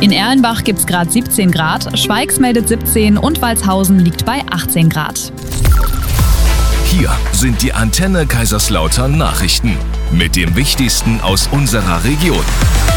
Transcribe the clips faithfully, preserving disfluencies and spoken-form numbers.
In Erlenbach gibt es gerade siebzehn Grad, Schweigs meldet siebzehn und Walshausen liegt bei achtzehn Grad. Hier sind die Antenne Kaiserslautern Nachrichten mit dem Wichtigsten aus unserer Region.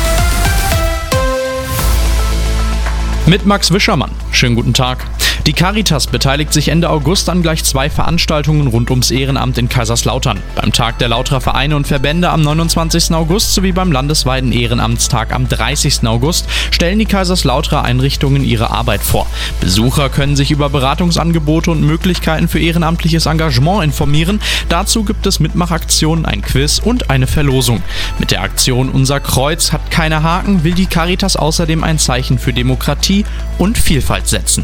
Mit Max Wischermann. Schönen guten Tag. Die Caritas beteiligt sich Ende August an gleich zwei Veranstaltungen rund ums Ehrenamt in Kaiserslautern. Beim Tag der Lauterer Vereine und Verbände am neunundzwanzigsten August sowie beim landesweiten Ehrenamtstag am dreißigsten August stellen die Kaiserslauterer Einrichtungen ihre Arbeit vor. Besucher können sich über Beratungsangebote und Möglichkeiten für ehrenamtliches Engagement informieren. Dazu gibt es Mitmachaktionen, ein Quiz und eine Verlosung. Mit der Aktion Unser Kreuz hat keine Haken will die Caritas außerdem ein Zeichen für Demokratie und Vielfalt setzen.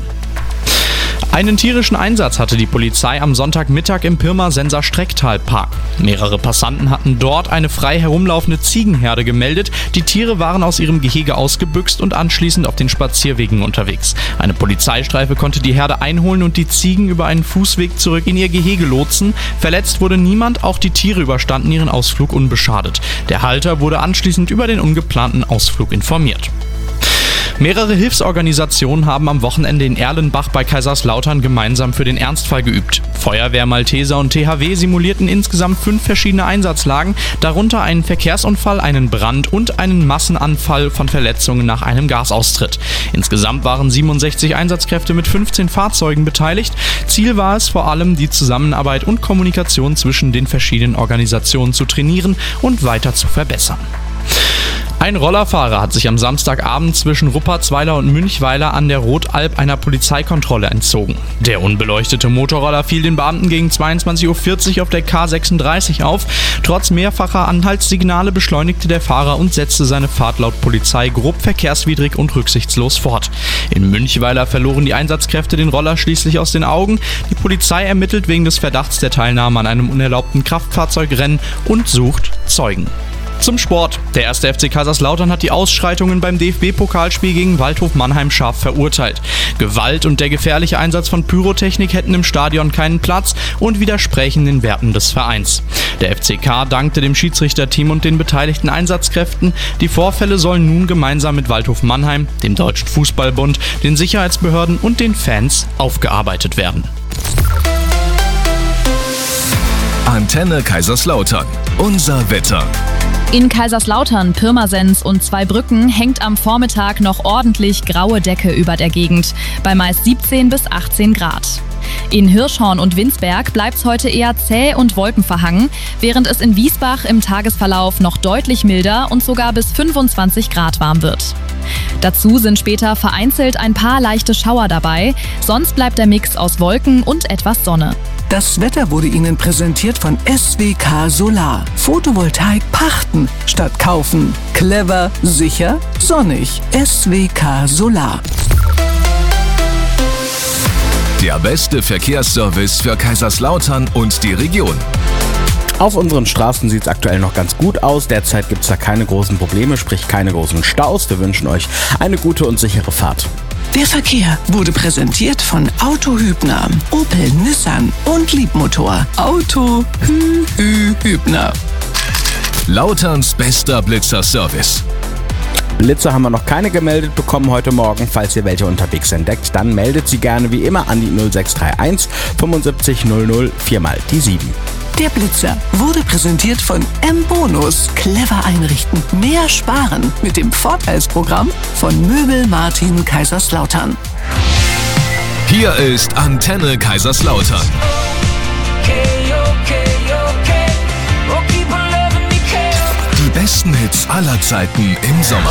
Einen tierischen Einsatz hatte die Polizei am Sonntagmittag im Pirmasenser Strecktalpark. Mehrere Passanten hatten dort eine frei herumlaufende Ziegenherde gemeldet. Die Tiere waren aus ihrem Gehege ausgebüxt und anschließend auf den Spazierwegen unterwegs. Eine Polizeistreife konnte die Herde einholen und die Ziegen über einen Fußweg zurück in ihr Gehege lotsen. Verletzt wurde niemand, auch die Tiere überstanden ihren Ausflug unbeschadet. Der Halter wurde anschließend über den ungeplanten Ausflug informiert. Mehrere Hilfsorganisationen haben am Wochenende in Erlenbach bei Kaiserslautern gemeinsam für den Ernstfall geübt. Feuerwehr, Malteser und T H W simulierten insgesamt fünf verschiedene Einsatzlagen, darunter einen Verkehrsunfall, einen Brand und einen Massenanfall von Verletzungen nach einem Gasaustritt. Insgesamt waren siebenundsechzig Einsatzkräfte mit fünfzehn Fahrzeugen beteiligt. Ziel war es vor allem, die Zusammenarbeit und Kommunikation zwischen den verschiedenen Organisationen zu trainieren und weiter zu verbessern. Ein Rollerfahrer hat sich am Samstagabend zwischen Ruppertsweiler und Münchweiler an der Rotalb einer Polizeikontrolle entzogen. Der unbeleuchtete Motorroller fiel den Beamten gegen zweiundzwanzig Uhr vierzig auf der K sechsunddreißig auf. Trotz mehrfacher Anhaltssignale beschleunigte der Fahrer und setzte seine Fahrt laut Polizei grob verkehrswidrig und rücksichtslos fort. In Münchweiler verloren die Einsatzkräfte den Roller schließlich aus den Augen. Die Polizei ermittelt wegen des Verdachts der Teilnahme an einem unerlaubten Kraftfahrzeugrennen und sucht Zeugen. Zum Sport. Der erste F C Kaiserslautern hat die Ausschreitungen beim D F B-Pokalspiel gegen Waldhof Mannheim scharf verurteilt. Gewalt und der gefährliche Einsatz von Pyrotechnik hätten im Stadion keinen Platz und widersprechen den Werten des Vereins. Der F C K dankte dem Schiedsrichterteam und den beteiligten Einsatzkräften. Die Vorfälle sollen nun gemeinsam mit Waldhof Mannheim, dem Deutschen Fußballbund, den Sicherheitsbehörden und den Fans aufgearbeitet werden. Antenne Kaiserslautern. Unser Wetter. In Kaiserslautern, Pirmasens und Zweibrücken hängt am Vormittag noch ordentlich graue Decke über der Gegend, bei meist siebzehn bis achtzehn Grad. In Hirschhorn und Winsberg bleibt es heute eher zäh und wolkenverhangen, während es in Wiesbach im Tagesverlauf noch deutlich milder und sogar bis fünfundzwanzig Grad warm wird. Dazu sind später vereinzelt ein paar leichte Schauer dabei, sonst bleibt der Mix aus Wolken und etwas Sonne. Das Wetter wurde Ihnen präsentiert von S W K Solar. Photovoltaik pachten statt kaufen. Clever, sicher, sonnig. S W K Solar. Der beste Verkehrsservice für Kaiserslautern und die Region. Auf unseren Straßen sieht es aktuell noch ganz gut aus. Derzeit gibt es da keine großen Probleme, sprich keine großen Staus. Wir wünschen euch eine gute und sichere Fahrt. Der Verkehr wurde präsentiert von Auto Hübner, Opel, Nissan und Liebmotor. Auto Hü Hü Hübner. Lauterns bester Blitzer-Service. Blitzer haben wir noch keine gemeldet bekommen heute Morgen. Falls ihr welche unterwegs entdeckt, dann meldet sie gerne wie immer an die null sechs drei eins fünfundsiebzig null null vier mal die sieben. Der Blitzer wurde präsentiert von M-Bonus. Clever einrichten, mehr sparen mit dem Vorteilsprogramm von Möbel Martin Kaiserslautern. Hier ist Antenne Kaiserslautern. Die besten Hits aller Zeiten im Sommer.